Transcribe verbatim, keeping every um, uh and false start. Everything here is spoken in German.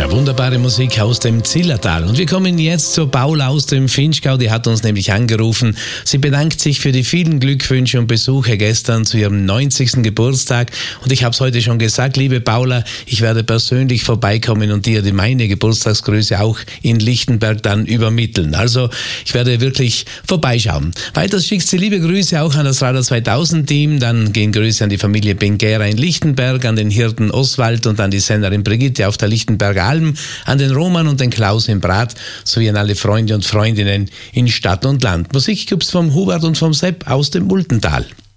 Ja, wunderbare Musik aus dem Zillertal. Und wir kommen jetzt zur Paula aus dem Vinschgau. Die hat uns nämlich angerufen. Sie bedankt sich für die vielen Glückwünsche und Besuche gestern zu ihrem neunzigsten Geburtstag. Und ich habe es heute schon gesagt, liebe Paula, ich werde persönlich vorbeikommen und dir die meine Geburtstagsgrüße auch in Lichtenberg dann übermitteln. Also ich werde wirklich vorbeischauen. Weiters schickt sie liebe Grüße auch an das Radar zweitausend Team. Dann gehen Grüße an die Familie Bengera in Lichtenberg, an den Hirten Oswald und an die Sennerin Brigitte auf der Lichtenberger Alm, an den Roman und den Klaus in Brat, sowie an alle Freunde und Freundinnen in Stadt und Land. Musik gibt's vom Hubert und vom Sepp aus dem Multental.